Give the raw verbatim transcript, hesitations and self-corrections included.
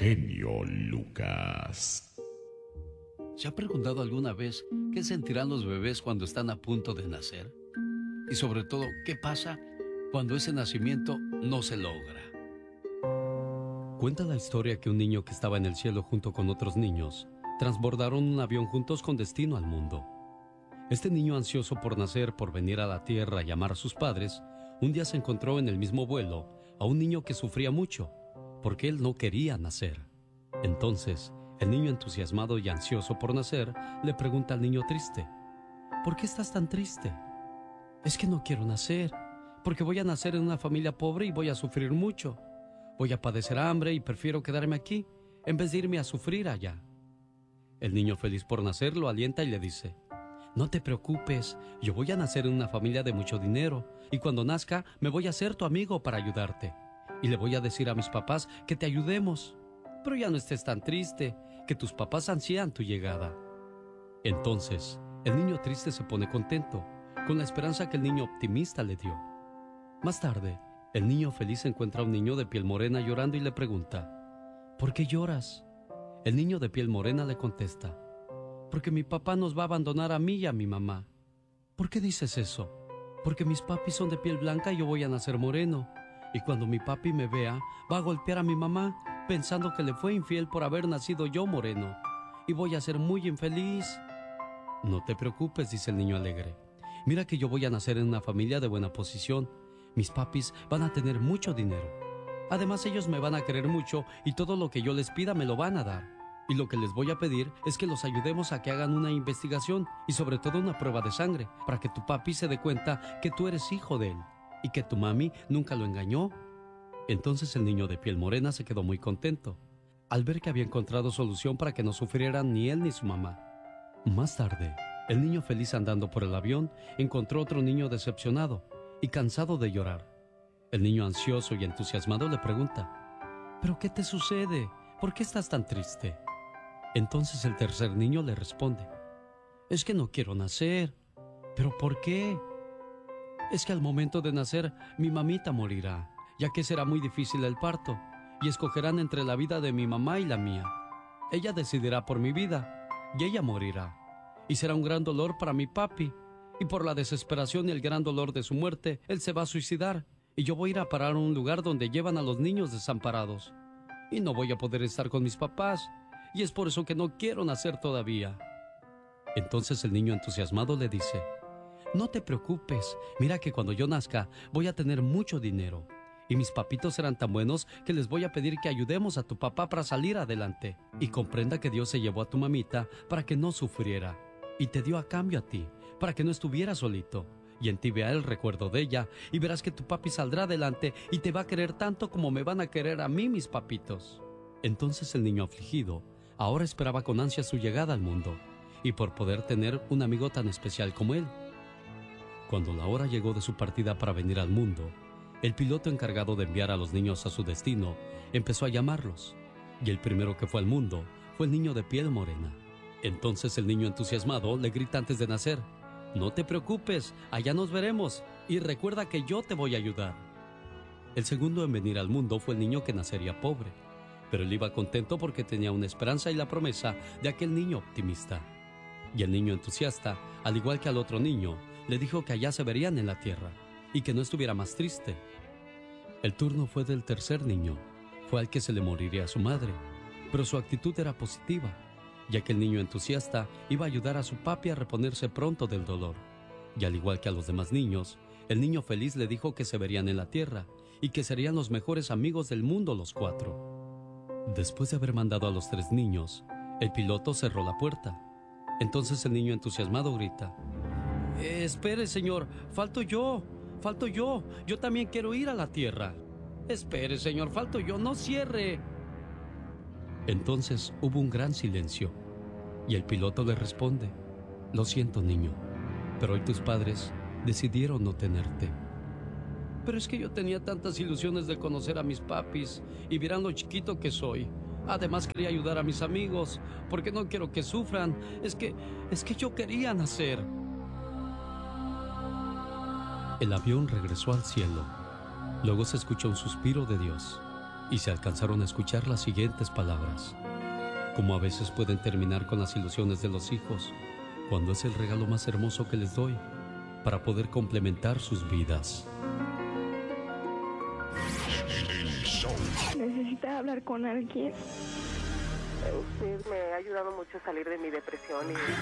genio Lucas. ¿Se ha preguntado alguna vez qué sentirán los bebés cuando están a punto de nacer? Y sobre todo, ¿qué pasa cuando ese nacimiento no se logra? Cuenta la historia que un niño que estaba en el cielo junto con otros niños transbordaron un avión juntos con destino al mundo. Este niño, ansioso por nacer, por venir a la tierra y amar a sus padres, un día se encontró en el mismo vuelo a un niño que sufría mucho, porque él no quería nacer. Entonces, el niño, entusiasmado y ansioso por nacer, le pregunta al niño triste: ¿por qué estás tan triste? Es que no quiero nacer, porque voy a nacer en una familia pobre y voy a sufrir mucho. Voy a padecer hambre y prefiero quedarme aquí, en vez de irme a sufrir allá. El niño, feliz por nacer, lo alienta y le dice: no te preocupes, yo voy a nacer en una familia de mucho dinero, y cuando nazca me voy a hacer tu amigo para ayudarte. Y le voy a decir a mis papás que te ayudemos. Pero ya no estés tan triste, que tus papás ansían tu llegada. Entonces, el niño triste se pone contento, con la esperanza que el niño optimista le dio. Más tarde, el niño feliz encuentra a un niño de piel morena llorando y le pregunta: ¿por qué lloras? El niño de piel morena le contesta: porque mi papá nos va a abandonar a mí y a mi mamá. ¿Por qué dices eso? Porque mis papis son de piel blanca y yo voy a nacer moreno. Y cuando mi papi me vea, va a golpear a mi mamá, pensando que le fue infiel por haber nacido yo moreno. Y voy a ser muy infeliz. No te preocupes, dice el niño alegre. Mira que yo voy a nacer en una familia de buena posición. Mis papis van a tener mucho dinero. Además, ellos me van a querer mucho y todo lo que yo les pida me lo van a dar. Y lo que les voy a pedir es que los ayudemos a que hagan una investigación y sobre todo una prueba de sangre, para que tu papi se dé cuenta que tú eres hijo de él y que tu mami nunca lo engañó. Entonces el niño de piel morena se quedó muy contento al ver que había encontrado solución para que no sufrieran ni él ni su mamá. Más tarde, el niño feliz, andando por el avión, encontró otro niño decepcionado y cansado de llorar. El niño, ansioso y entusiasmado, le pregunta: ¿pero qué te sucede? ¿Por qué estás tan triste? Entonces el tercer niño le responde: es que no quiero nacer. ¿Pero por qué? Es que al momento de nacer mi mamita morirá, ya que será muy difícil el parto, y escogerán entre la vida de mi mamá y la mía. Ella decidirá por mi vida, y ella morirá, y será un gran dolor para mi papi, y por la desesperación y el gran dolor de su muerte, él se va a suicidar, y yo voy a ir a parar a un lugar donde llevan a los niños desamparados, y no voy a poder estar con mis papás, y es por eso que no quiero nacer todavía. Entonces el niño, entusiasmado, le dice: no te preocupes, mira que cuando yo nazca voy a tener mucho dinero, y mis papitos serán tan buenos que les voy a pedir que ayudemos a tu papá para salir adelante, y comprenda que Dios se llevó a tu mamita para que no sufriera, y te dio a cambio a ti, para que no estuviera solito, y en ti vea el recuerdo de ella, y verás que tu papi saldrá adelante y te va a querer tanto como me van a querer a mí mis papitos. Entonces el niño, afligido, ahora esperaba con ansia su llegada al mundo, y por poder tener un amigo tan especial como él. Cuando la hora llegó de su partida para venir al mundo, el piloto encargado de enviar a los niños a su destino empezó a llamarlos, y el primero que fue al mundo fue el niño de piel morena. Entonces el niño, entusiasmado, le grita antes de nacer: no te preocupes, allá nos veremos, y recuerda que yo te voy a ayudar. El segundo en venir al mundo fue el niño que nacería pobre, pero él iba contento porque tenía una esperanza y la promesa de aquel niño optimista. Y el niño entusiasta, al igual que al otro niño, le dijo que allá se verían en la tierra y que no estuviera más triste. El turno fue del tercer niño. Fue al que se le moriría a su madre, pero su actitud era positiva, ya que el niño entusiasta iba a ayudar a su papi a reponerse pronto del dolor. Y al igual que a los demás niños, el niño feliz le dijo que se verían en la tierra y que serían los mejores amigos del mundo los cuatro. Después de haber mandado a los tres niños, el piloto cerró la puerta. Entonces el niño entusiasmado grita: Eh, espere, señor, falto yo, falto yo, yo también quiero ir a la tierra. Espere, señor, falto yo, no cierre. Entonces hubo un gran silencio, y el piloto le responde: lo siento, niño, pero hoy tus padres decidieron no tenerte. Pero es que yo tenía tantas ilusiones de conocer a mis papis, y vieran lo chiquito que soy. Además quería ayudar a mis amigos, porque no quiero que sufran. Es que, es que yo quería nacer. El avión regresó al cielo. Luego se escuchó un suspiro de Dios, y se alcanzaron a escuchar las siguientes palabras. Como a veces pueden terminar con las ilusiones de los hijos, cuando es el regalo más hermoso que les doy para poder complementar sus vidas. Necesita hablar con alguien. Usted me ha ayudado mucho a salir de mi depresión y